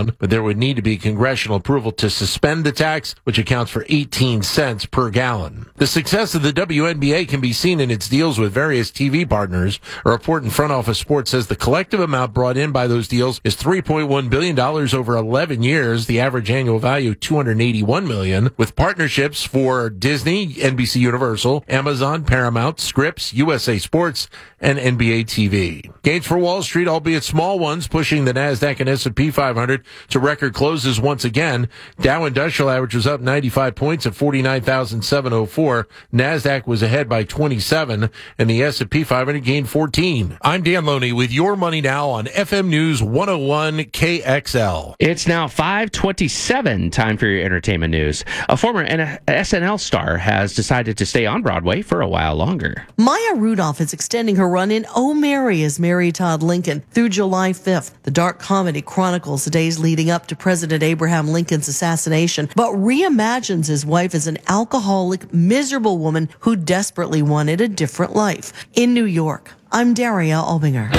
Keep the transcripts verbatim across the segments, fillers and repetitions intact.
down, but there would need to be congressional approval to suspend the tax, which accounts for eighteen cents per gallon. The success of the W N B A can be seen in its deals with various T V partners. A report in Front Office Sports says the collective amount brought in by those deals is three point one billion dollars over eleven years, the average annual value two hundred eighty-one million dollars, with partnerships for Disney, N B C Universal, Amazon, Paramount, Scripps, U S A Sports, and N B A T V. Gains for Wall Street, albeit small ones, pushing the NASDAQ and S and P five hundred to record closes once again. Dow Industrial Average was up ninety-five points at forty-nine thousand seven hundred four. NASDAQ was ahead by twenty-seven, and the S and P five hundred gained fourteen. I'm Dan Loney with Your Money Now on F M News one oh one K X L. It's now five twenty-seven, time for your entertainment news. A former S N L star has decided to stay on Broadway for a while longer. Maya Rudolph is extending her run in Oh Mary as Mary Todd Lincoln through July fifth. The dark comedy chronicles the days leading up to President Abraham Lincoln's assassination, but reimagines his wife as an alcoholic, miserable woman who desperately wanted a different life. In New York, I'm Daria Albinger.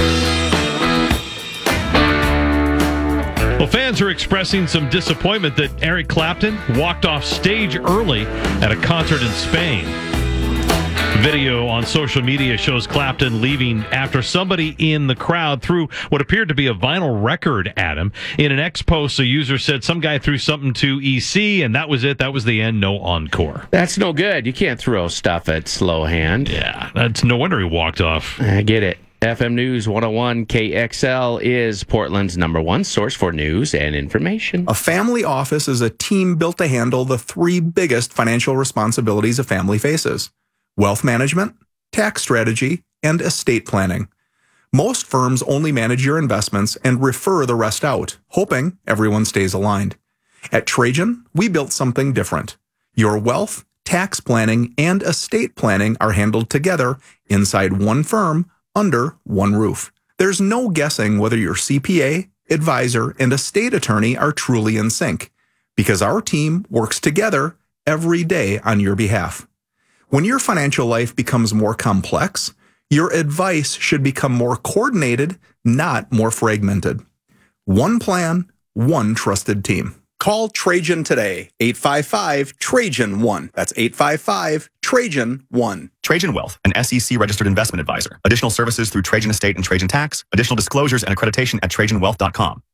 Well, fans are expressing some disappointment that Eric Clapton walked off stage early at a concert in Spain. Video on social media shows Clapton leaving after somebody in the crowd threw what appeared to be a vinyl record at him. In an X post, a user said some guy threw something to E C, and that was it. That was the end. No encore. That's no good. You can't throw stuff at slow hand. Yeah, that's no wonder he walked off. I get it. F M News one oh one K X L is Portland's number one source for news and information. A family office is a team built to handle the three biggest financial responsibilities a family faces: wealth management, tax strategy, and estate planning. Most firms only manage your investments and refer the rest out, hoping everyone stays aligned. At Trajan, we built something different. Your wealth, tax planning, and estate planning are handled together inside one firm, under one roof. There's no guessing whether your C P A, advisor, and estate attorney are truly in sync, because our team works together every day on your behalf. When your financial life becomes more complex, your advice should become more coordinated, not more fragmented. One plan, one trusted team. Call Trajan today, eight five five, Trajan one. That's eight five five, Trajan one. Trajan Wealth, an S E C-registered investment advisor. Additional services through Trajan Estate and Trajan Tax. Additional disclosures and accreditation at trajan wealth dot com.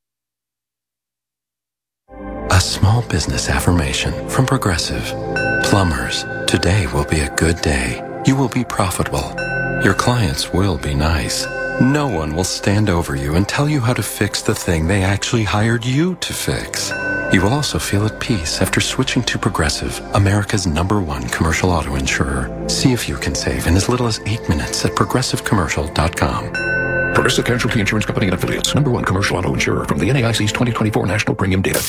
A small business affirmation from Progressive. Plumbers, today will be a good day. You will be profitable. Your clients will be nice. No one will stand over you and tell you how to fix the thing they actually hired you to fix. You will also feel at peace after switching to Progressive, America's number one commercial auto insurer. See if you can save in as little as eight minutes at progressive commercial dot com. Progressive Casualty Insurance Company and Affiliates, number one commercial auto insurer from the N A I C's twenty twenty-four National Premium Data.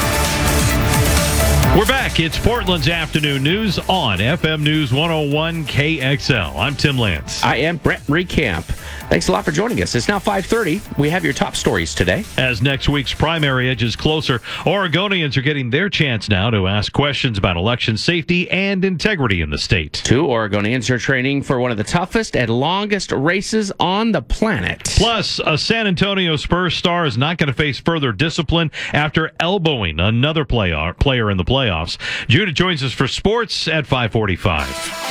We're back. It's Portland's Afternoon News on F M News one oh one K X L. I'm Tim Lance. I am Brent Recamp. Thanks a lot for joining us. It's now five thirty. We have your top stories today. As next week's primary edges closer, Oregonians are getting their chance now to ask questions about election safety and integrity in the state. Two Oregonians are training for one of the toughest and longest races on the planet. Plus, a San Antonio Spurs star is not going to face further discipline after elbowing another player, player in the playoffs. Judah joins us for sports at five forty-five.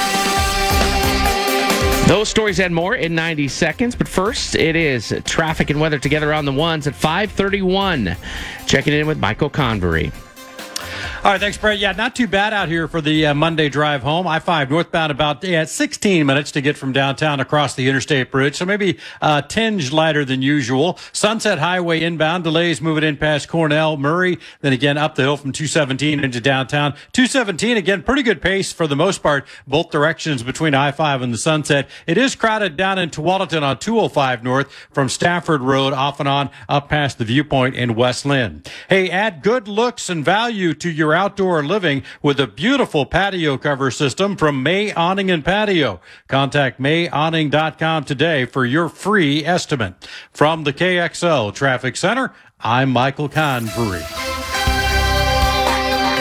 Those stories and more in ninety seconds, but first, it is traffic and weather together on the ones at five thirty-one. Checking in with Michael Convery. All right, thanks, Brett. Yeah, not too bad out here for the uh, Monday drive home. I five northbound about yeah, sixteen minutes to get from downtown across the Interstate Bridge, so maybe a uh, tinge lighter than usual. Sunset Highway inbound, delays moving in past Cornell, Murray, then again up the hill from two seventeen into downtown. two seventeen, again, pretty good pace for the most part, both directions between I five and the Sunset. It is crowded down in Tualatin on two oh five north from Stafford Road off and on up past the Viewpoint in West Lynn. Hey, add good looks and value to your outdoor living with a beautiful patio cover system from May Awning and Patio. Contact may awning dot com today for your free estimate. From the K X L Traffic Center, I'm Michael Convery.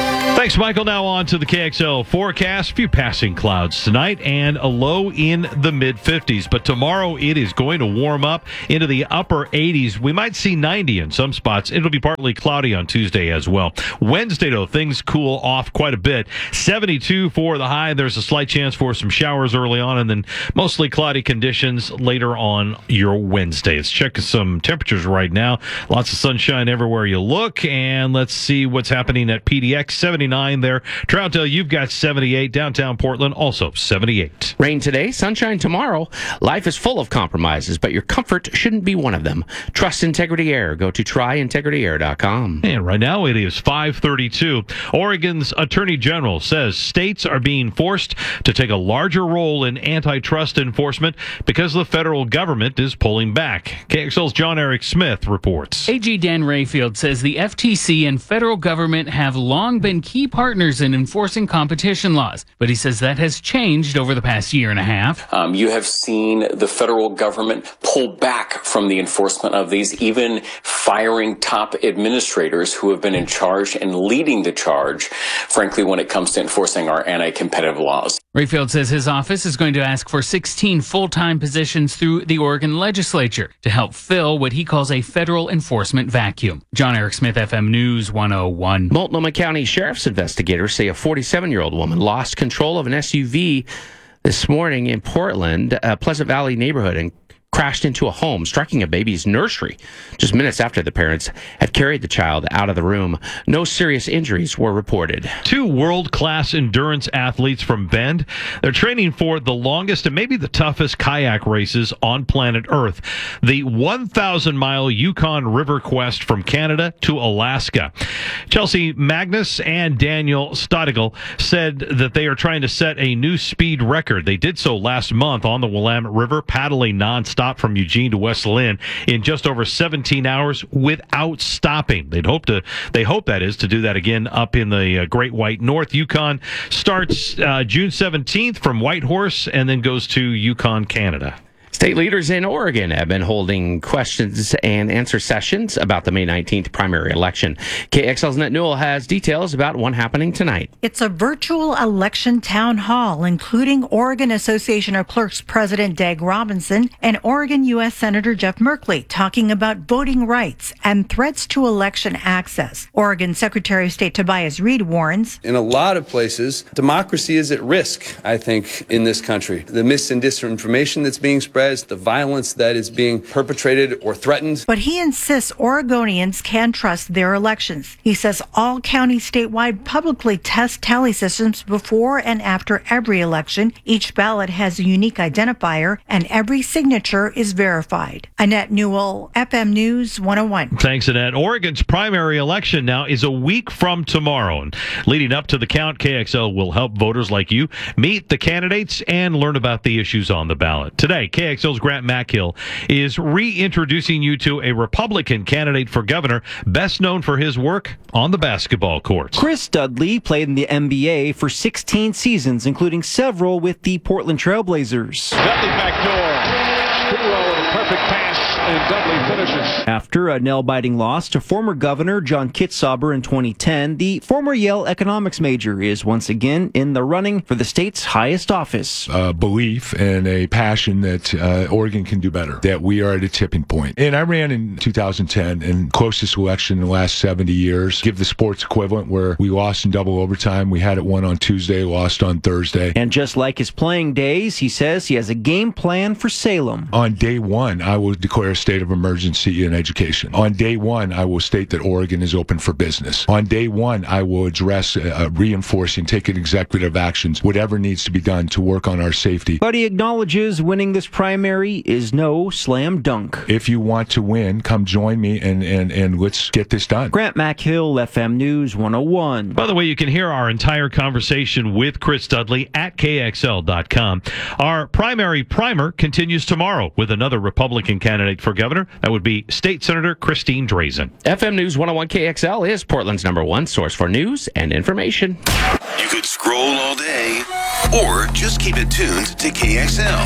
Thanks, Michael. Now on to the K X L forecast. A few passing clouds tonight and a low in the mid fifties. But tomorrow it is going to warm up into the upper eighties. We might see ninety in some spots. It'll be partly cloudy on Tuesday as well. Wednesday, though, things cool off quite a bit. seventy-two for the high. There's a slight chance for some showers early on, and then mostly cloudy conditions later on your Wednesday. Let's check some temperatures right now. Lots of sunshine everywhere you look. And let's see what's happening at P D X. seventy-nine there. Troutdale, you've got seventy-eight. Downtown Portland, also seventy-eight. Rain today, sunshine tomorrow. Life is full of compromises, but your comfort shouldn't be one of them. Trust Integrity Air. Go to try integrity air dot com. And right now it is five thirty-two. Oregon's Attorney General says states are being forced to take a larger role in antitrust enforcement because the federal government is pulling back. K X L's John Eric Smith reports. A G Dan Rayfield says the F T C and federal government have long been key partners in enforcing competition laws, but he says that has changed over the past year and a half. Um, you have seen the federal government pull back from the enforcement of these, even firing top administrators who have been in charge and leading the charge, frankly, when it comes to enforcing our anti-competitive laws. Rayfield says his office is going to ask for sixteen full-time positions through the Oregon legislature to help fill what he calls a federal enforcement vacuum. John Eric Smith, F M News one oh one. Multnomah County Sheriff's investigators say a forty-seven-year-old woman lost control of an S U V this morning in Portland, a Pleasant Valley neighborhood, and crashed into a home, striking a baby's nursery just minutes after the parents had carried the child out of the room. No serious injuries were reported. Two world-class endurance athletes from Bend. They're training for the longest and maybe the toughest kayak races on planet Earth. The one thousand mile Yukon River Quest from Canada to Alaska. Chelsea Magnus and Daniel Stodigal said that they are trying to set a new speed record. They did so last month on the Willamette River, paddling nonstop from Eugene to West Lynn in just over seventeen hours without stopping. They'd hope to, they hope that is to do that again up in the uh, Great White North. Yukon starts uh, June seventeenth from Whitehorse and then goes to Yukon, Canada. State leaders in Oregon have been holding questions and answer sessions about the May nineteenth primary election. K X L's Annette Newell has details about one happening tonight. It's a virtual election town hall, including Oregon Association of Clerks President Dag Robinson and Oregon U S Senator Jeff Merkley talking about voting rights and threats to election access. Oregon Secretary of State Tobias Reed warns, in a lot of places, democracy is at risk, I think, in this country. The mis and disinformation that's being spread, the violence that is being perpetrated or threatened. But he insists Oregonians can trust their elections. He says all counties statewide publicly test tally systems before and after every election. Each ballot has a unique identifier, and every signature is verified. Annette Newell, F M News one oh one. Thanks, Annette. Oregon's primary election now is a week from tomorrow. And leading up to the count, K X L will help voters like you meet the candidates and learn about the issues on the ballot. Today, K X L's Grant Mackhill is reintroducing you to a Republican candidate for governor, best known for his work on the basketball court. Chris Dudley played in the N B A for sixteen seasons, including several with the Portland Trailblazers. Dudley backdoor. Spin roll with a perfect pass, and Dudley finishes. After a nail-biting loss to former Governor John Kitzhaber in twenty ten, the former Yale economics major is once again in the running for the state's highest office. A belief and a passion that uh, Oregon can do better, that we are at a tipping point. And I ran in two thousand ten, and closest election in the last seventy years. Give the sports equivalent where we lost in double overtime. We had it won on Tuesday, lost on Thursday. And just like his playing days, he says he has a game plan for Salem. On day one, I will declare a state of emergency in education. On day one, I will state that Oregon is open for business. On day one, I will address uh, reinforcing, taking executive actions, whatever needs to be done to work on our safety. But he acknowledges winning this primary is no slam dunk. If you want to win, come join me and, and, and let's get this done. Grant Mackhill, F M News one oh one. By the way, you can hear our entire conversation with Chris Dudley at K X L dot com. Our primary primer continues tomorrow with another Republican candidate for governor. That would be State Senator Christine Drazen. F M News one oh one K X L is Portland's number one source for news and information. You could scroll all day or just keep it tuned to K X L.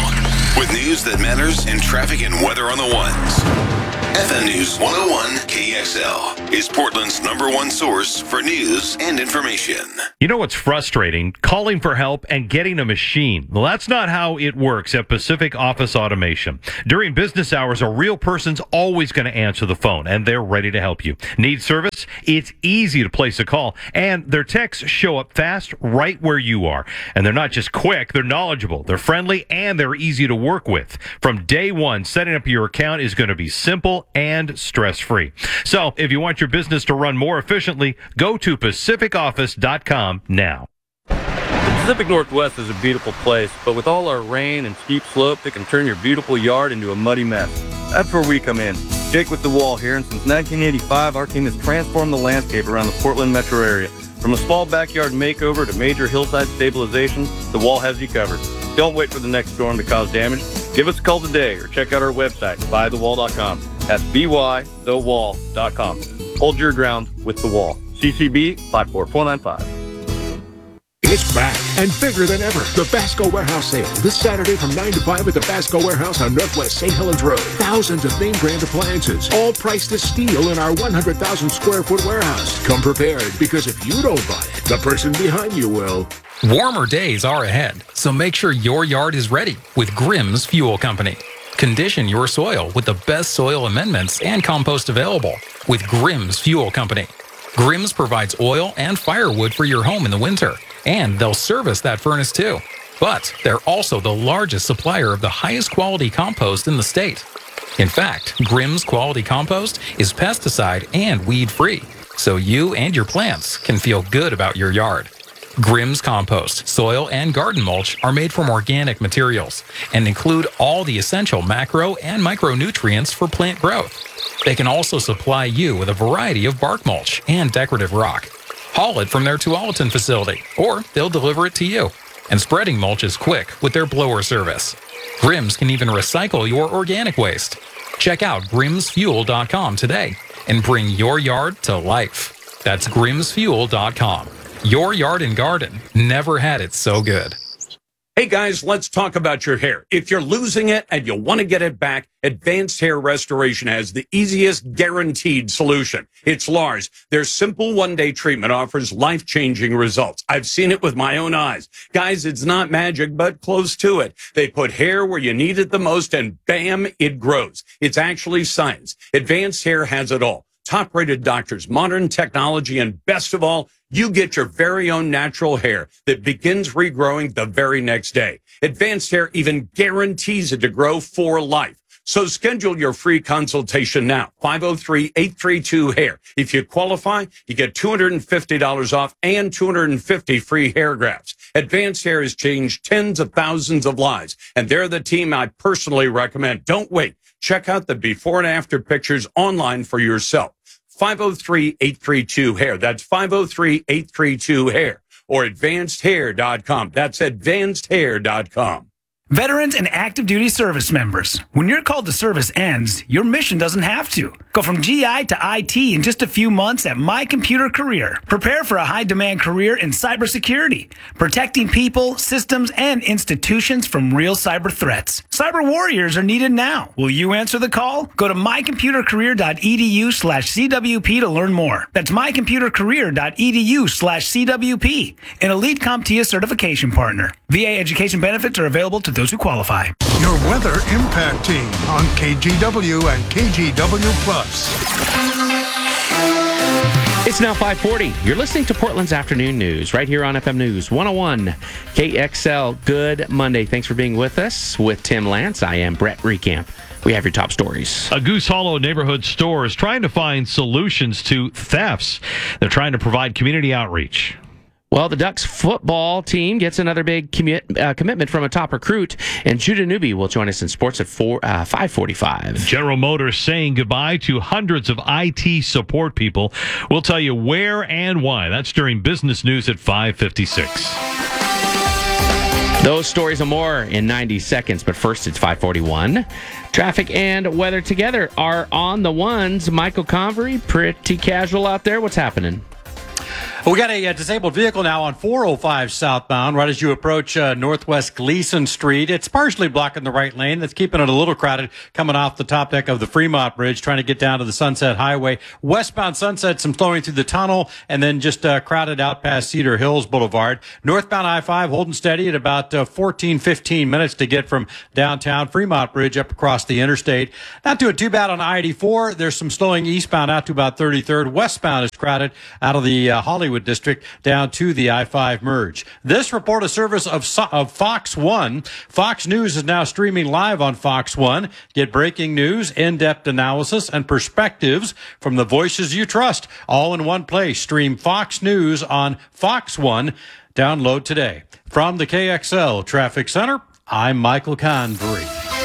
With news that matters and traffic and weather on the ones. F M News one oh one K X L is Portland's number one source for news and information. You know what's frustrating? Calling for help and getting a machine. Well, that's not how it works at Pacific Office Automation. During business hours, a real person's always going to answer the phone, and they're ready to help you. Need service? It's easy to place a call, and their techs show up fast right where you are. And they're not just quick, they're knowledgeable, they're friendly, and they're easy to work with. From day one, setting up your account is going to be simple and stress-free. So if you want your business to run more efficiently, go to pacific office dot com now. The Pacific Northwest is a beautiful place, but with all our rain and steep slopes, it can turn your beautiful yard into a muddy mess. That's where we come in. Jake with The Wall here, and since nineteen eighty-five, our team has transformed the landscape around the Portland metro area. From a small backyard makeover to major hillside stabilization, The Wall has you covered. Don't wait for the next storm to cause damage. Give us a call today or check out our website, buy the wall dot com. That's B Y the wall dot com. Hold your ground with The Wall. C C B five four four nine five. It's back and bigger than ever. The Basco Warehouse Sale. This Saturday from nine to five at the Basco Warehouse on Northwest Saint Helens Road. Thousands of name brand appliances, all priced as steel in our one hundred thousand square foot warehouse. Come prepared, because if you don't buy it, the person behind you will. Warmer days are ahead, so make sure your yard is ready with Grimm's Fuel Company. Condition your soil with the best soil amendments and compost available with Grimm's Fuel Company. Grimm's provides oil and firewood for your home in the winter, and they'll service that furnace too. But they're also the largest supplier of the highest quality compost in the state. In fact, Grimm's quality compost is pesticide and weed-free, so you and your plants can feel good about your yard. Grimm's compost, soil, and garden mulch are made from organic materials and include all the essential macro and micronutrients for plant growth. They can also supply you with a variety of bark mulch and decorative rock. Haul it from their Tualatin facility, or they'll deliver it to you. And spreading mulch is quick with their blower service. Grimm's can even recycle your organic waste. Check out grims fuel dot com today and bring your yard to life. That's grims fuel dot com. Your yard and garden never had it so good. Hey guys, let's talk about your hair. If you're losing it and you want to get it back, Advanced Hair Restoration has the easiest guaranteed solution. It's Lars. Their simple one-day treatment offers life-changing results. I've seen it with my own eyes. Guys, it's not magic, but close to it. They put hair where you need it the most and bam, it grows. It's actually science. Advanced Hair has it all. Top-rated doctors, modern technology, and best of all, you get your very own natural hair that begins regrowing the very next day. Advanced Hair even guarantees it to grow for life. So schedule your free consultation now. five oh three, eight three two, hair. If you qualify, you get two hundred fifty dollars off and two hundred fifty free hair grafts. Advanced Hair has changed tens of thousands of lives, and they're the team I personally recommend. Don't wait. Check out the before and after pictures online for yourself. five oh three, eight three two, hair. That's five oh three, eight three two, hair. Or advanced hair dot com. That's advanced hair dot com. Veterans and active duty service members, when your call to service ends, your mission doesn't have to. Go from G I to I T in just a few months at My Computer Career. Prepare for a high-demand career in cybersecurity, protecting people, systems, and institutions from real cyber threats. Cyber warriors are needed now. Will you answer the call? Go to my computer career dot e d u slash c w p to learn more. That's my computer career dot e d u slash c w p, an Elite CompTIA certification partner. V A education benefits are available to those who qualify. Your weather impact team on K G W and K G W Plus. It's now five forty. You're listening to Portland's Afternoon News right here on F M News one oh one K X L. Good Monday. Thanks for being with us. With Tim Lance, I am Brett Recamp. We have your top stories. A Goose Hollow neighborhood store is trying to find solutions to thefts. They're trying to provide community outreach. Well, the Ducks football team gets another big commu- uh, commitment from a top recruit, and Judah Newby will join us in sports at four, uh, five forty-five. General Motors saying goodbye to hundreds of I T support people. We'll tell you where and why. That's during business news at five fifty-six. Those stories and more in ninety seconds, but first it's five forty-one. Traffic and weather together are on the ones. Michael Convery, pretty casual out there. What's happening? We got a, uh disabled vehicle now on four oh five southbound, right as you approach uh, Northwest Gleason Street. It's partially blocking the right lane. That's keeping it a little crowded coming off the top deck of the Fremont Bridge, trying to get down to the Sunset Highway. Westbound Sunset, some flowing through the tunnel, and then just uh, crowded out past Cedar Hills Boulevard. Northbound I five holding steady at about uh, fourteen, fifteen minutes to get from downtown Fremont Bridge up across the interstate. Not doing too bad on I eighty-four. There's some slowing eastbound out to about thirty-third. Westbound is crowded out of the uh, Hollywood District down to the I five merge. This report a service of, so- of Fox One. Fox News is now streaming live on Fox One. Get breaking news, in-depth analysis, and perspectives from the voices you trust, all in one place. Stream Fox News on Fox One. Download today. From the K X L Traffic Center, I'm Michael Convery.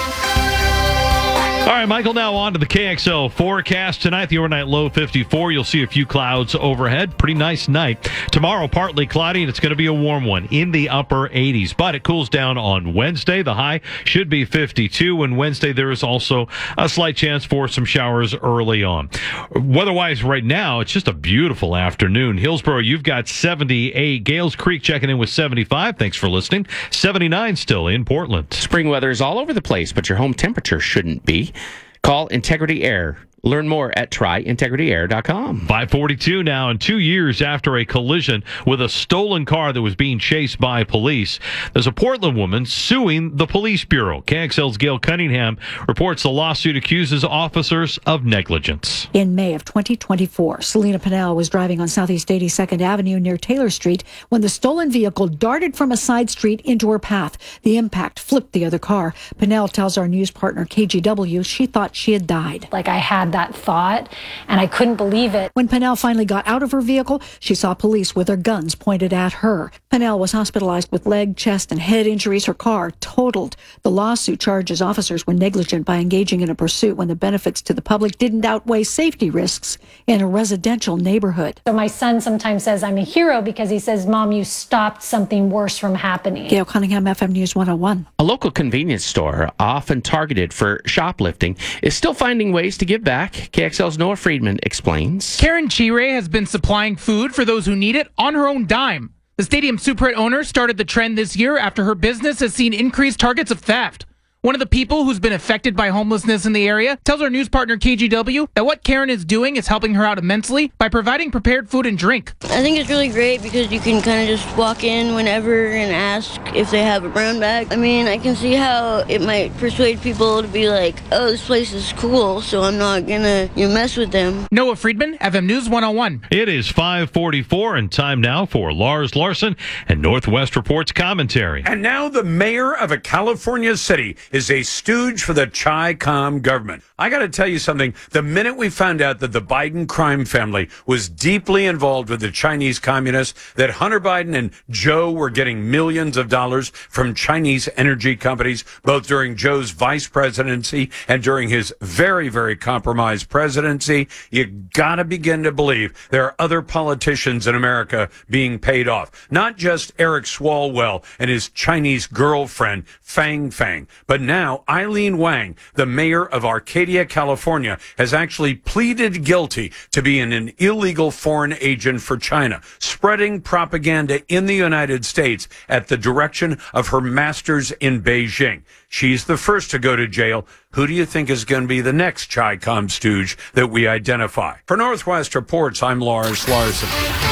All right, Michael, now on to the K X L forecast. Tonight, the overnight low fifty-four. You'll see a few clouds overhead. Pretty nice night. Tomorrow, partly cloudy, and it's going to be a warm one in the upper eighties. But it cools down on Wednesday. The high should be fifty-two. And Wednesday, there is also a slight chance for some showers early on. Weather-wise, right now, it's just a beautiful afternoon. Hillsborough, you've got seventy-eight. Gales Creek checking in with seventy-five. Thanks for listening. seventy-nine still in Portland. Spring weather is all over the place, but your home temperature shouldn't be. Call Integrity Air. Learn more at try integrity air dot com. five forty-two now, and two years after a collision with a stolen car that was being chased by police, there's a Portland woman suing the police bureau. K X L's Gail Cunningham reports the lawsuit accuses officers of negligence. In May of twenty twenty-four, Selena Pinnell was driving on Southeast eighty-second Avenue near Taylor Street when the stolen vehicle darted from a side street into her path. The impact flipped the other car. Pinnell tells our news partner K G W she thought she had died. Like I had that thought, and I couldn't believe it. When Pinnell finally got out of her vehicle, she saw police with their guns pointed at her. Pinnell was hospitalized with leg, chest, and head injuries. Her car totaled. The lawsuit charges officers were negligent by engaging in a pursuit when the benefits to the public didn't outweigh safety risks in a residential neighborhood. So my son sometimes says I'm a hero because he says, Mom, you stopped something worse from happening. Gail Cunningham, F M News one oh one. A local convenience store, often targeted for shoplifting, is still finding ways to give back. K X L's Noah Friedman explains. Karen Chire has been supplying food for those who need it on her own dime. The Stadium Supret owner started the trend this year after her business has seen increased targets of theft. One of the people who's been affected by homelessness in the area tells our news partner K G W that what Karen is doing is helping her out immensely by providing prepared food and drink. I think it's really great because you can kind of just walk in whenever and ask if they have a brown bag. I mean, I can see how it might persuade people to be like, oh, this place is cool, so I'm not gonna you know, mess with them. Noah Friedman, F M News one oh one. It is five forty-four, and time now for Lars Larson and Northwest Report's commentary. And now the mayor of a California city is a stooge for the Chi-Com government. I got to tell you something. The minute we found out that the Biden crime family was deeply involved with the Chinese communists, that Hunter Biden and Joe were getting millions of dollars from Chinese energy companies, both during Joe's vice presidency and during his very, very compromised presidency, you got to begin to believe there are other politicians in America being paid off. Not just Eric Swalwell and his Chinese girlfriend, Fang Fang, but now Eileen Wang, the mayor of Arcadia, California, has actually pleaded guilty to being an illegal foreign agent for China, spreading propaganda in the United States at the direction of her masters in Beijing. She's the first to go to jail. Who do you think is going to be the next Chi-Com stooge that we identify? For Northwest Reports, I'm Lars Larson.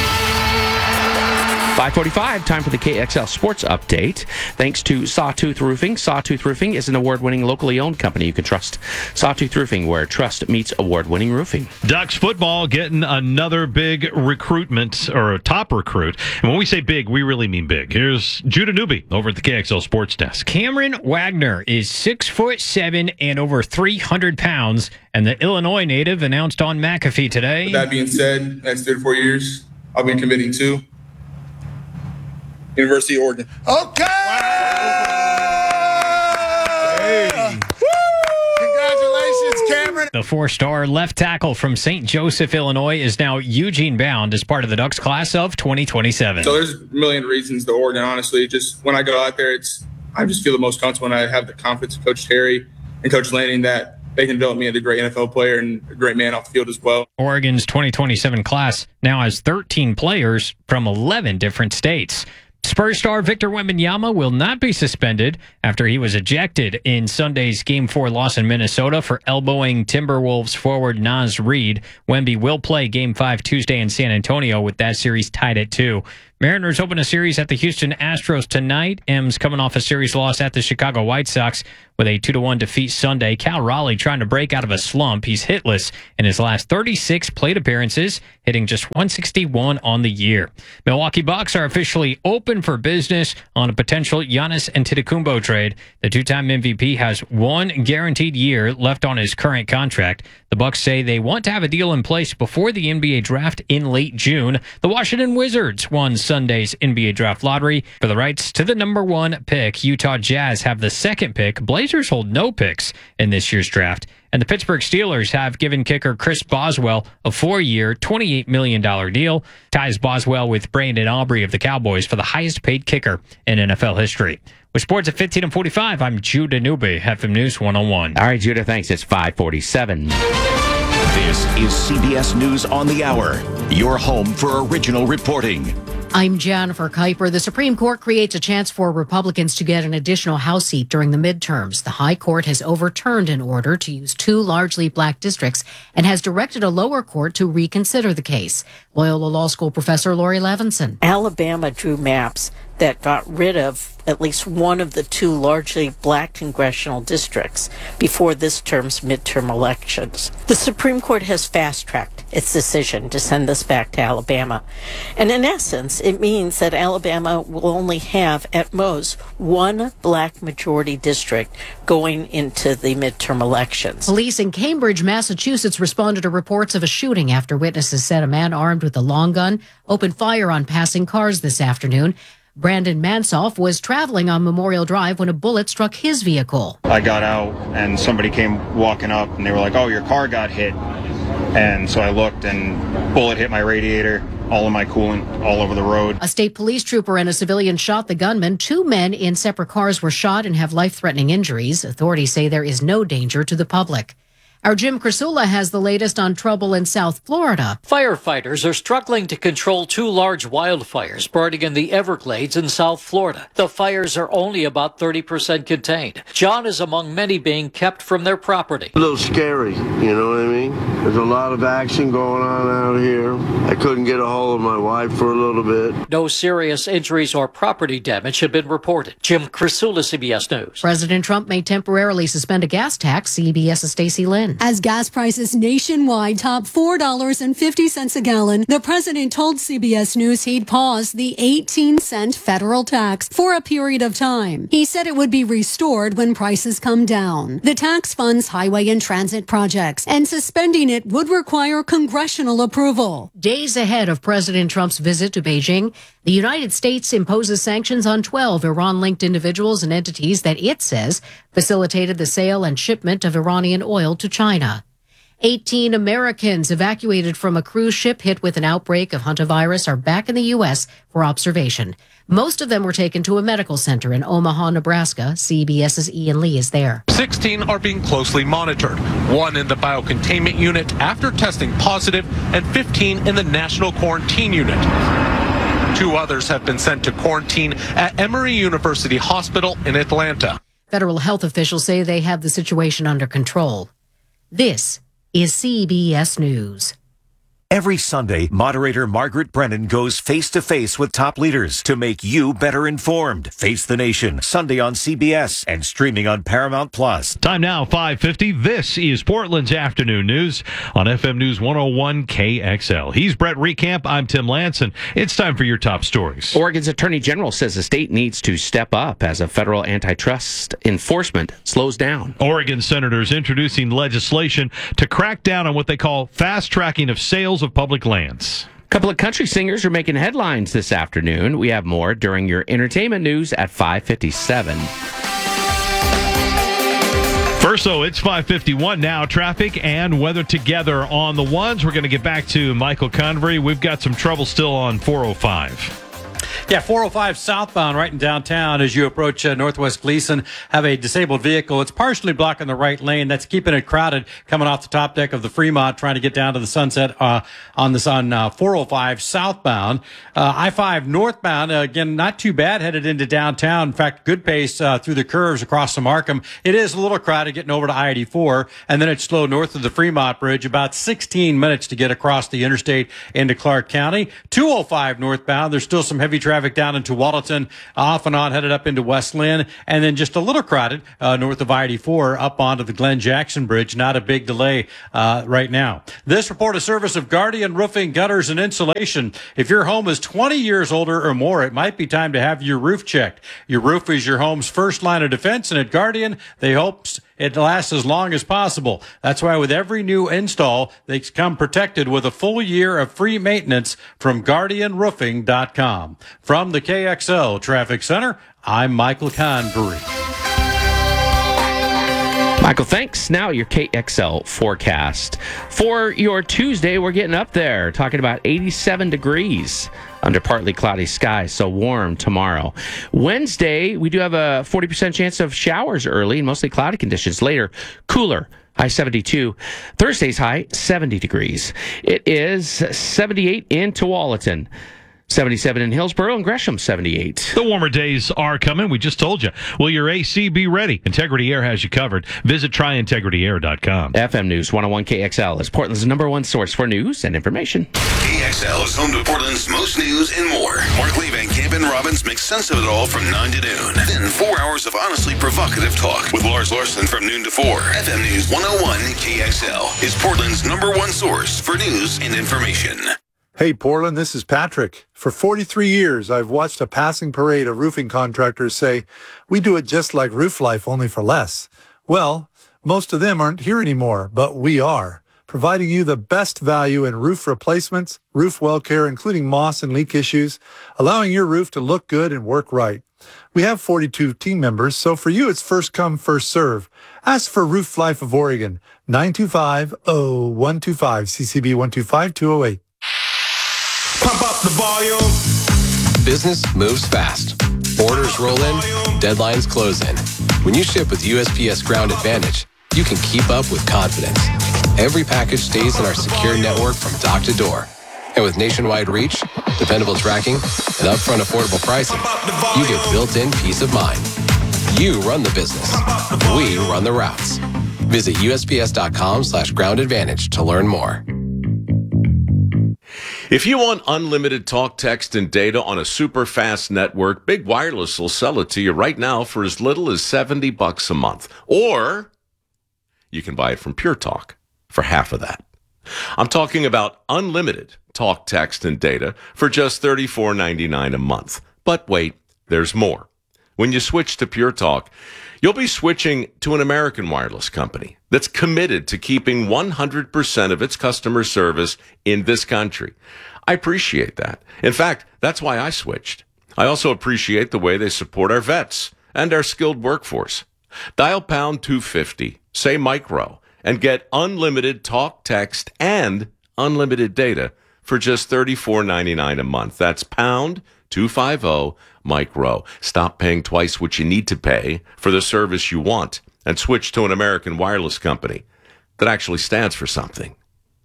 five forty-five, time for the K X L Sports Update. Thanks to Sawtooth Roofing. Sawtooth Roofing is an award-winning, locally owned company you can trust. Sawtooth Roofing, where trust meets award-winning roofing. Ducks football getting another big recruitment, or a top recruit. And when we say big, we really mean big. Here's Judah Newby over at the K X L Sports Desk. Cameron Wagner is six foot seven and over three hundred pounds, and the Illinois native announced on McAfee today. With that being said, next three to four years, I'll be committing to University of Oregon. Okay! Hey. Congratulations, Cameron. The four-star left tackle from Saint Joseph, Illinois, is now Eugene bound as part of the Ducks class of twenty twenty-seven. So there's a million reasons to Oregon, honestly. Just when I go out there, it's I just feel the most comfortable when I have the confidence of Coach Terry and Coach Lanning that they can develop me into a great N F L player and a great man off the field as well. Oregon's twenty twenty-seven class now has thirteen players from eleven different states. Spurs star Victor Wembanyama will not be suspended after he was ejected in Sunday's Game four loss in Minnesota for elbowing Timberwolves forward Naz Reid. Wemby will play Game five Tuesday in San Antonio with that series tied at two. Mariners open a series at the Houston Astros tonight. M's coming off a series loss at the Chicago White Sox with a two to one defeat Sunday. Cal Raleigh trying to break out of a slump. He's hitless in his last thirty-six plate appearances, hitting just one sixty-one on the year. Milwaukee Bucks are officially open for business on a potential Giannis Antetokounmpo trade. The two-time M V P has one guaranteed year left on his current contract. The Bucks say they want to have a deal in place before the N B A draft in late June. The Washington Wizards won Sunday's N B A draft lottery for the rights to the number one pick. Utah Jazz have the second pick. Blazers hold no picks in this year's draft. And the Pittsburgh Steelers have given kicker Chris Boswell a four-year, twenty-eight million dollars deal. Ties Boswell with Brandon Aubrey of the Cowboys for the highest-paid kicker in N F L history. With sports at fifteen and forty-five, I'm Judah Newby, F M News one oh one. All right, Judah, thanks. It's five forty-seven. This is C B S News on the Hour, your home for original reporting. I'm Jennifer Kuiper. The Supreme Court creates a chance for Republicans to get an additional House seat during the midterms. The High Court has overturned an order to use two largely black districts and has directed a lower court to reconsider the case. Loyola Law School professor Lori Levinson. Alabama drew maps that got rid of at least one of the two largely black congressional districts before this term's midterm elections. The Supreme Court has fast-tracked its decision to send this back to Alabama. And in essence, it means that Alabama will only have, at most, one black majority district going into the midterm elections. Police in Cambridge, Massachusetts responded to reports of a shooting after witnesses said a man armed with a long gun opened fire on passing cars this afternoon. Brandon Mansoff was traveling on Memorial Drive when a bullet struck his vehicle. I got out and somebody came walking up and they were like, "Oh, your car got hit." And so I looked and bullet hit my radiator, all of my coolant, all over the road. A state police trooper and a civilian shot the gunman. Two men in separate cars were shot and have life-threatening injuries. Authorities say there is no danger to the public. Our Jim Krasula has the latest on trouble in South Florida. Firefighters are struggling to control two large wildfires burning in the Everglades in South Florida. The fires are only about thirty percent contained. John is among many being kept from their property. A little scary, you know what I mean? There's a lot of action going on out here. I couldn't get a hold of my wife for a little bit. No serious injuries or property damage have been reported. Jim Krasula, C B S News. President Trump may temporarily suspend a gas tax. CBS's Stacey Lynn. As gas prices nationwide top four dollars and fifty cents a gallon, the president told C B S News he'd pause the eighteen cent federal tax for a period of time. He said it would be restored when prices come down. The tax funds highway and transit projects, and suspending it would require congressional approval. Days ahead of President Trump's visit to Beijing, the United States imposes sanctions on twelve Iran-linked individuals and entities that it says facilitated the sale and shipment of Iranian oil to China. eighteen Americans evacuated from a cruise ship hit with an outbreak of hantavirus are back in the U S for observation. Most of them were taken to a medical center in Omaha, Nebraska. CBS's Ian Lee is there. sixteen are being closely monitored, one in the biocontainment unit after testing positive, and fifteen in the national quarantine unit. Two others have been sent to quarantine at Emory University Hospital in Atlanta. Federal health officials say they have the situation under control. This is C B S News. Every Sunday, moderator Margaret Brennan goes face-to-face with top leaders to make you better informed. Face the Nation, Sunday on C B S and streaming on Paramount Plus. Time now, five fifty. This is Portland's Afternoon News on F M News one oh one K X L. He's Brett Recamp. I'm Tim Lance, and it's time for your top stories. Oregon's Attorney General says the state needs to step up as a federal antitrust enforcement slows down. Oregon senators introducing legislation to crack down on what they call fast-tracking of sales of public lands. A couple of country singers are making headlines this afternoon. We have more during your entertainment news at five fifty-seven. First, though, it's five fifty-one now. Traffic and weather together on the ones. We're going to get back to Michael Convery. We've got some trouble still on four oh five. Yeah, four oh five southbound right in downtown as you approach uh, Northwest Gleason, have a disabled vehicle. It's partially blocking the right lane. That's keeping it crowded coming off the top deck of the Fremont, trying to get down to the Sunset uh, on this on uh, four oh five southbound. Uh, I five northbound, uh, again, not too bad headed into downtown. In fact, good pace uh, through the curves across the Markham. It is a little crowded getting over to I eighty-four, and then it's slow north of the Fremont Bridge, about sixteen minutes to get across the interstate into Clark County. two oh five northbound, there's still some heavy traffic down into Tualatin, off and on headed up into West Lynn, and then just a little crowded uh, north of I eighty-four up onto the Glenn Jackson Bridge. Not a big delay uh, right now. This report, a service of Guardian Roofing, Gutters, and Insulation. If your home is twenty years older or more, it might be time to have your roof checked. Your roof is your home's first line of defense, and at Guardian, they hope it lasts as long as possible. That's why with every new install, they come protected with a full year of free maintenance from guardian roofing dot com. From the K X L Traffic Center, I'm Michael Convery. Michael, thanks. Now your K X L forecast. For your Tuesday, we're getting up there, talking about eighty-seven degrees under partly cloudy skies, so warm tomorrow. Wednesday, we do have a forty percent chance of showers early and mostly cloudy conditions. Later, cooler. High seventy-two. Thursday's high, seventy degrees. It is seventy-eight in Tualatin. seventy-seven in Hillsborough, and Gresham seventy-eight. The warmer days are coming. We just told you. Will your A C be ready? Integrity Air has you covered. Visit try integrity air dot com. F M News one oh one K X L is Portland's number one source for news and information. K X L is home to Portland's most news and more. Mark Lee, Van Camp, and Robbins make sense of it all from nine to noon. Then four hours of honestly provocative talk with Lars Larson from noon to four. F M News one oh one K X L is Portland's number one source for news and information. Hey, Portland, this is Patrick. For forty-three years, I've watched a passing parade of roofing contractors say, we do it just like Roof Life, only for less. Well, most of them aren't here anymore, but we are, providing you the best value in roof replacements, roof well care, including moss and leak issues, allowing your roof to look good and work right. We have forty-two team members, so for you, it's first come, first serve. Ask for Roof Life of Oregon, nine two five, oh one two five, C C B one two five, two oh eight. Pump up the volume. Business moves fast. Orders roll in, deadlines close in. When you ship with U S P S Ground Advantage, you can keep up with confidence. Every package stays in our secure network from dock to door. And with nationwide reach, dependable tracking, and upfront affordable pricing, you get built-in peace of mind. You run the business. We run the routes. Visit U S P S dot com slash ground advantage to learn more. If you want unlimited talk, text, and data on a super fast network, Big Wireless will sell it to you right now for as little as seventy bucks a month. Or you can buy it from Pure Talk for half of that. I'm talking about unlimited talk, text, and data for just thirty-four ninety-nine a month. But wait, there's more. When you switch to Pure Talk, you'll be switching to an American wireless company that's committed to keeping one hundred percent of its customer service in this country. I appreciate that. In fact, that's why I switched. I also appreciate the way they support our vets and our skilled workforce. Dial pound two fifty, say micro, and get unlimited talk, text, and unlimited data for just thirty-four ninety-nine a month. That's pound two fifty micro. Stop paying twice what you need to pay for the service you want and switch to an American wireless company that actually stands for something.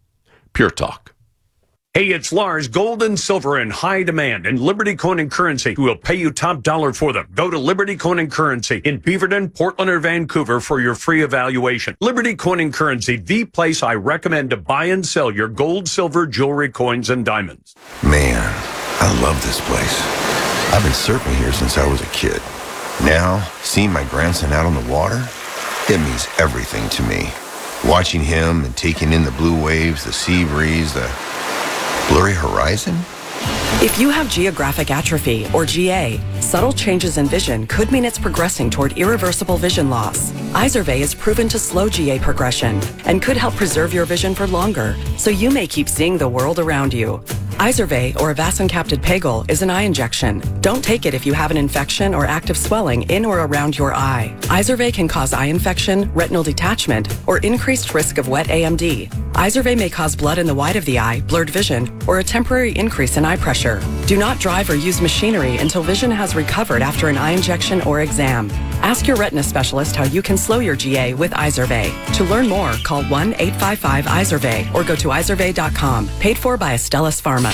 Pure Talk. Hey, it's Lars. Gold and silver in high demand, and Liberty Coin and Currency will pay you top dollar for them. Go to Liberty Coin and Currency in Beaverton, Portland, or Vancouver for your free evaluation. Liberty Coin and Currency, the place I recommend to buy and sell your gold, silver, jewelry, coins, and diamonds. Man, I love this place. I've been surfing here since I was a kid. Now, seeing my grandson out on the water, it means everything to me. Watching him and taking in the blue waves, the sea breeze, the blurry horizon. If you have geographic atrophy, or G A, subtle changes in vision could mean it's progressing toward irreversible vision loss. Izervay is proven to slow G A progression and could help preserve your vision for longer, so you may keep seeing the world around you. Izervay, or avacincaptad pegol, is an eye injection. Don't take it if you have an infection or active swelling in or around your eye. Izervay can cause eye infection, retinal detachment, or increased risk of wet A M D. Izervay may cause blood in the white of the eye, blurred vision, or a temporary increase in eye pressure. Do not drive or use machinery until vision has recovered after an eye injection or exam. Ask your retina specialist how you can slow your G A with Izervay. To learn more, call one eight five five Izervay or go to izervay dot com. Paid for by Astellas Pharma.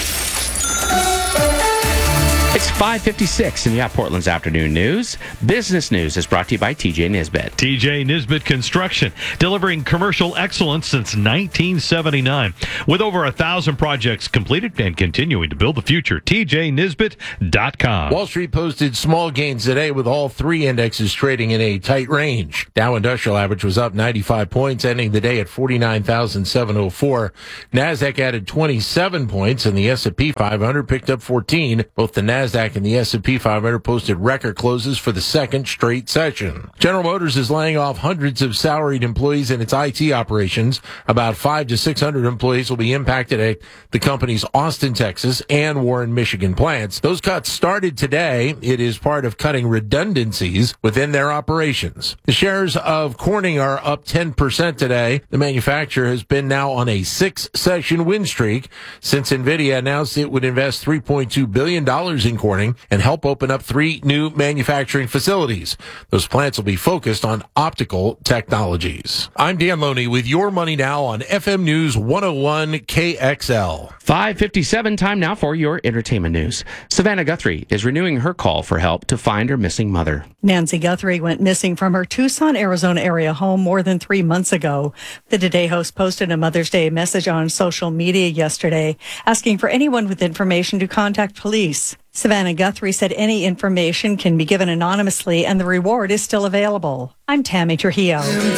It's five fifty-six in the Portland's afternoon news. Business news is brought to you by T J Nisbet. T J Nisbet Construction, delivering commercial excellence since nineteen seventy-nine. With over a thousand projects completed and continuing to build the future, T J Nisbet dot com. Wall Street posted small gains today with all three indexes trading in a tight range. Dow Industrial Average was up ninety-five points, ending the day at forty-nine thousand seven hundred four. NASDAQ added twenty-seven points, and the S and P five hundred picked up fourteen. Both the NASDAQ and the S and P five hundred posted record closes for the second straight session. General Motors is laying off hundreds of salaried employees in its I T operations. About five to six hundred employees will be impacted at the company's Austin, Texas, and Warren, Michigan plants. Those cuts started today. It is part of cutting redundancies within their operations. The shares of Corning are up ten percent today. The manufacturer has been now on a six-session win streak since NVIDIA announced it would invest three point two billion dollars in Corning and help open up three new manufacturing facilities. Those plants will be focused on optical technologies. I'm Dan Loney with your money now on F M News one oh one K X L. five fifty-seven, time now for your entertainment news. Savannah Guthrie is renewing her call for help to find her missing mother. Nancy Guthrie went missing from her Tucson, Arizona area home more than three months ago. The Today host posted a Mother's Day message on social media yesterday, asking for anyone with information to contact police. Savannah Guthrie said any information can be given anonymously and the reward is still available. I'm Tammy Trujillo.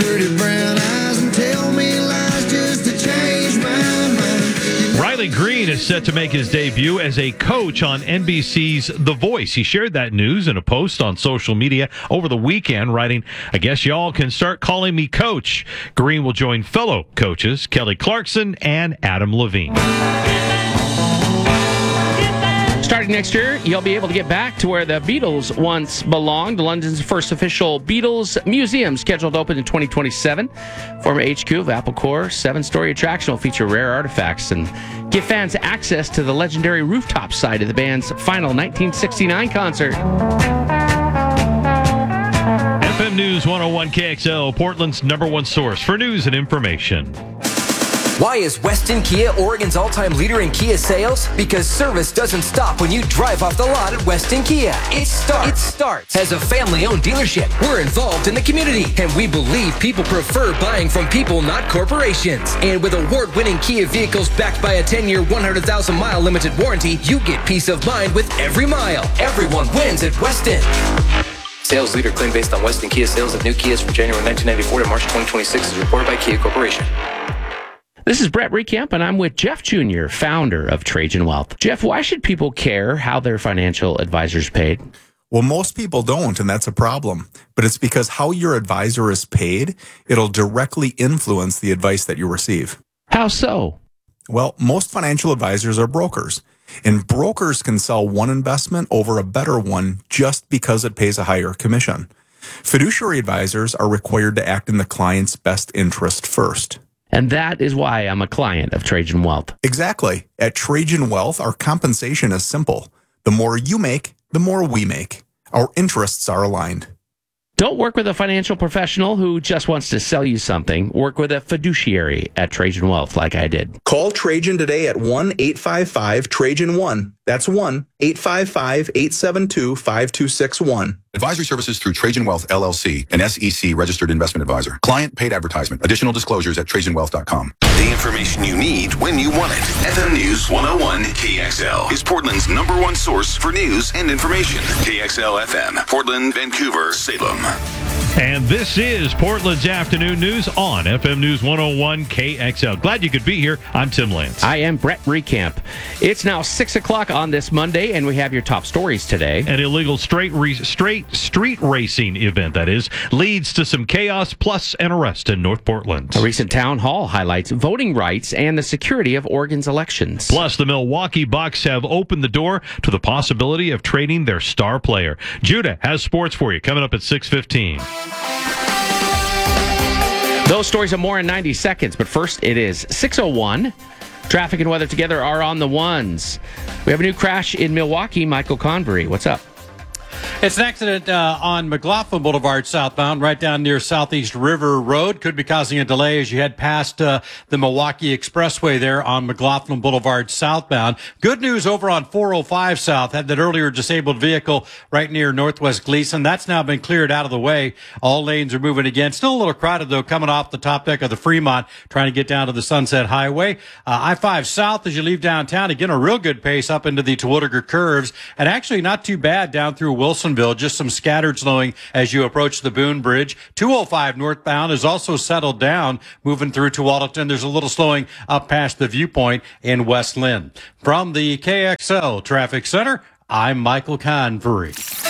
Riley Green is set to make his debut as a coach on N B C's The Voice. He shared that news in a post on social media over the weekend, writing, "I guess y'all can start calling me coach." Green will join fellow coaches Kelly Clarkson and Adam Levine. Starting next year, you'll be able to get back to where the Beatles once belonged. London's first official Beatles Museum, scheduled to open in twenty twenty-seven. Former H Q of Apple Corps, seven-story attraction will feature rare artifacts and give fans access to the legendary rooftop site of the band's final nineteen sixty-nine concert. F M News one oh one K X L, Portland's number one source for news and information. Why is Weston Kia Oregon's all-time leader in Kia sales? Because service doesn't stop when you drive off the lot at Weston Kia. It starts. It starts as a family-owned dealership. We're involved in the community, and we believe people prefer buying from people, not corporations. And with award-winning Kia vehicles backed by a ten-year, one hundred thousand mile limited warranty, you get peace of mind with every mile. Everyone wins at Weston. Sales leader claim based on Weston Kia sales of new Kias from January nineteen ninety-four to March twenty twenty-six is reported by Kia Corporation. This is Brett Recamp, and I'm with Jeff Junior, founder of Trajan Wealth. Jeff, why should people care how their financial advisor's paid? Well, most people don't, and that's a problem. But it's because how your advisor is paid, it'll directly influence the advice that you receive. How so? Well, most financial advisors are brokers, and brokers can sell one investment over a better one just because it pays a higher commission. Fiduciary advisors are required to act in the client's best interest first. And that is why I'm a client of Trajan Wealth. Exactly. At Trajan Wealth, our compensation is simple. The more you make, the more we make. Our interests are aligned. Don't work with a financial professional who just wants to sell you something. Work with a fiduciary at Trajan Wealth like I did. Call Trajan today at one eight five five Trajan one. That's one eight five five eight seven two five two six one. Advisory services through Trajan Wealth, L L C, an S E C registered investment advisor. Client paid advertisement. Additional disclosures at trajan wealth dot com. The information you need when you want it. F M News one oh one K X L is Portland's number one source for news and information. K X L F M, Portland, Vancouver, Salem. And this is Portland's afternoon news on F M News one oh one K X L. Glad you could be here. I'm Tim Lance. I am Brett Recamp. It's now six o'clock on this Monday, and we have your top stories today. An illegal straight re- straight street racing event, that is, leads to some chaos plus an arrest in North Portland. A recent town hall highlights voting rights and the security of Oregon's elections. Plus, the Milwaukee Bucks have opened the door to the possibility of trading their star player. Judah has sports for you coming up at six fifteen. Those stories are more in ninety seconds, but first it is six oh one. Traffic and weather together are on the ones. We have a new crash in Milwaukee. Michael Convery, what's up? It's an accident uh, on McLaughlin Boulevard southbound, right down near Southeast River Road. Could be causing a delay as you head past uh, the Milwaukee Expressway there on McLaughlin Boulevard southbound. Good news over on four oh five South. Had that earlier disabled vehicle right near Northwest Gleason. That's now been cleared out of the way. All lanes are moving again. Still a little crowded, though, coming off the top deck of the Fremont, trying to get down to the Sunset Highway. Uh, I five South as you leave downtown. Again, a real good pace up into the Terwilliger curves. And actually not too bad down through Wilsonville. Just some scattered slowing as you approach the Boone Bridge. two oh five northbound is also settled down, moving through Tualatin. There's a little slowing up past the Viewpoint in West Lynn. From the K X L Traffic Center, I'm Michael Convery.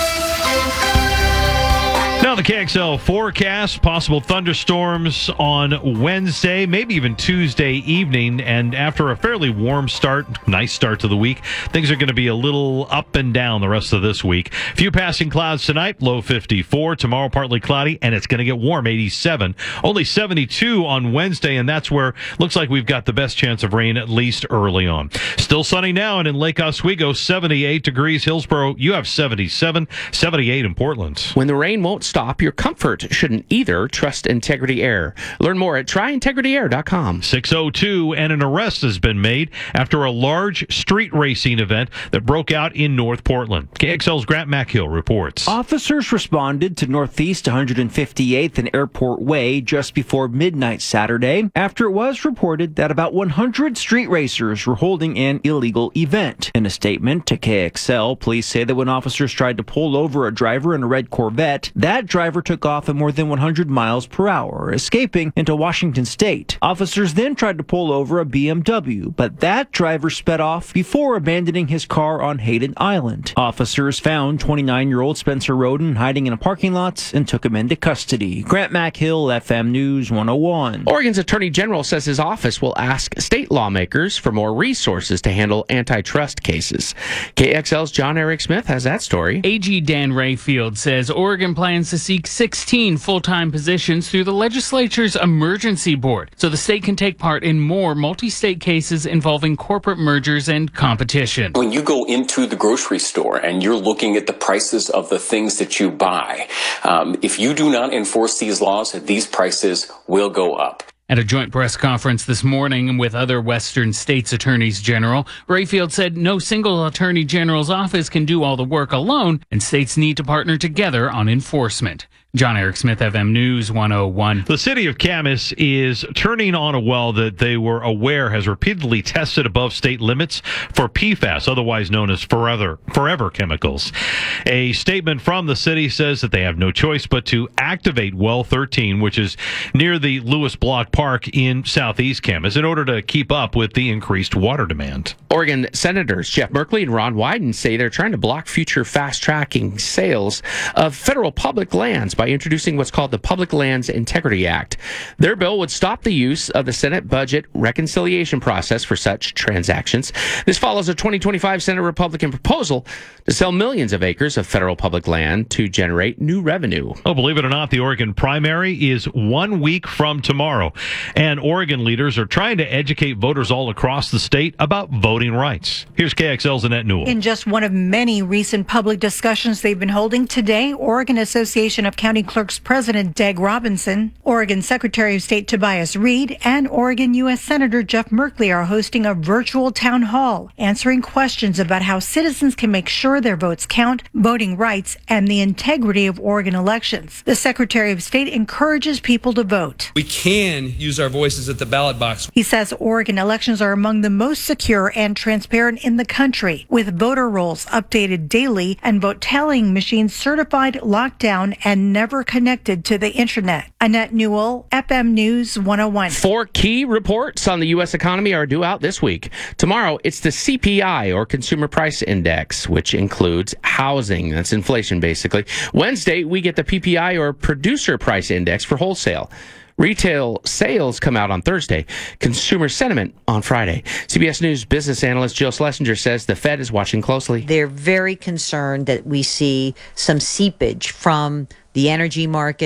Now the K X L forecast, possible thunderstorms on Wednesday, maybe even Tuesday evening. And after a fairly warm start, nice start to the week, things are going to be a little up and down the rest of this week. Few passing clouds tonight, low fifty-four. Tomorrow partly cloudy, and it's going to get warm, eighty-seven. Only seventy-two on Wednesday, and that's where looks like we've got the best chance of rain, at least early on. Still sunny now, and in Lake Oswego, seventy-eight degrees. Hillsboro, you have seventy-seven, seventy-eight in Portland. When the rain won't stop, your comfort shouldn't either. Trust Integrity Air. Learn more at try integrity air dot com. six oh two, and an arrest has been made after a large street racing event that broke out in North Portland. K X L's Grant Mackhill reports. Officers responded to Northeast one hundred fifty-eighth and Airport Way just before midnight Saturday after it was reported that about one hundred street racers were holding an illegal event. In a statement to K X L, police say that when officers tried to pull over a driver in a red Corvette, that driver took off at more than one hundred miles per hour, escaping into Washington State. Officers then tried to pull over a B M W, but that driver sped off before abandoning his car on Hayden Island. Officers found twenty-nine-year-old Spencer Roden hiding in a parking lot and took him into custody. Grant Mackhill, F M News one oh one. Oregon's Attorney General says his office will ask state lawmakers for more resources to handle antitrust cases. K X L's John Eric Smith has that story. A G Dan Rayfield says Oregon plans to seek sixteen full-time positions through the legislature's emergency board so the state can take part in more multi-state cases involving corporate mergers and competition. When you go into the grocery store and you're looking at the prices of the things that you buy, um, if you do not enforce these laws, these prices will go up. At a joint press conference this morning with other Western states' attorneys general, Rayfield said no single attorney general's office can do all the work alone, and states need to partner together on enforcement. John Eric Smith, F M News one oh one. The city of Camas is turning on a well that they were aware has repeatedly tested above state limits for P FAS, otherwise known as forever, forever chemicals. A statement from the city says that they have no choice but to activate well thirteen, which is near the Lewis Block Park in southeast Camas, in order to keep up with the increased water demand. Oregon Senators Jeff Merkley and Ron Wyden say they're trying to block future fast-tracking sales of federal public lands by introducing what's called the Public Lands Integrity Act. Their bill would stop the use of the Senate budget reconciliation process for such transactions. This follows a twenty twenty-five Senate Republican proposal to sell millions of acres of federal public land to generate new revenue. Oh, believe it or not, the Oregon primary is one week from tomorrow, and Oregon leaders are trying to educate voters all across the state about voting rights. Here's K X L's Annette Newell. In just one of many recent public discussions they've been holding today, Oregon Association of County Clerks President Dag Robinson, Oregon Secretary of State Tobias Reed, and Oregon U S Senator Jeff Merkley are hosting a virtual town hall, answering questions about how citizens can make sure their votes count, voting rights, and the integrity of Oregon elections. The Secretary of State encourages people to vote. We can use our voices at the ballot box. He says Oregon elections are among the most secure and transparent in the country, with voter rolls updated daily and vote tallying machines certified, locked down, and never connected to the internet. Annette Newell, F M News one oh one. Four key reports on the U S economy are due out this week. Tomorrow, it's the C P I, or Consumer Price Index, which includes housing. That's inflation, basically. Wednesday, we get the P P I, or Producer Price Index, for wholesale. Retail sales come out on Thursday. Consumer sentiment on Friday. C B S News business analyst Jill Schlesinger says the Fed is watching closely. They're very concerned that we see some seepage from the energy market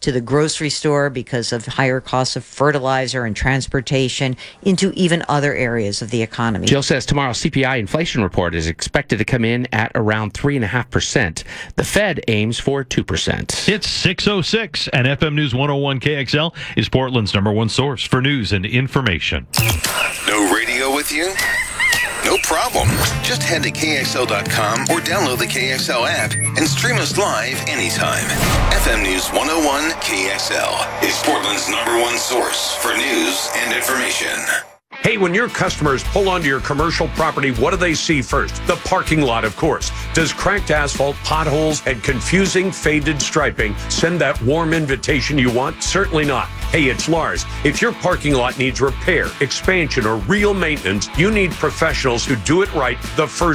to the grocery store because of higher costs of fertilizer and transportation, into even other areas of the economy. Jill says tomorrow's C P I inflation report is expected to come in at around three point five percent. The Fed aims for two percent. It's six oh six, and F M News one oh one K X L is Portland's number one source for news and information. No radio with you? No problem. Just head to K X L dot com or download the K X L app and stream us live anytime. F M News one oh one K X L is Portland's number one source for news and information. Hey, when your customers pull onto your commercial property, what do they see first? The parking lot, of course. Does cracked asphalt, potholes, and confusing faded striping send that warm invitation you want? Certainly not. Hey, it's Lars. If your parking lot needs repair, expansion, or real maintenance, you need professionals who do it right the first